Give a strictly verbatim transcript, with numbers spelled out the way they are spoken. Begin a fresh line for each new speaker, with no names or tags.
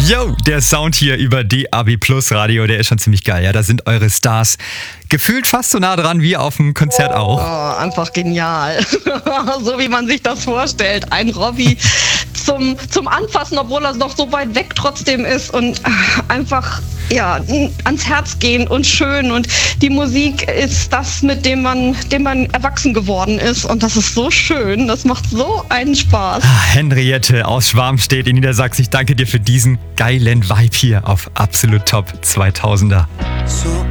Yo, der Sound hier über D A B Plus Radio, der ist schon ziemlich geil. Ja, da sind eure Stars gefühlt fast so nah dran wie auf dem Konzert auch.
Oh, einfach genial. So wie man sich das vorstellt. Ein Robbie zum, zum Anfassen, obwohl er noch so weit weg trotzdem ist und einfach ja, ans Herz gehen und schön. Und die Musik ist das, mit dem man, dem man erwachsen geworden ist. Und das ist so schön. Das macht so einen Spaß.
Henriette aus Schwarmstedt in Niedersachsen, ich danke dir für diesen geilen Vibe hier auf Absolut Top zweitausender.
So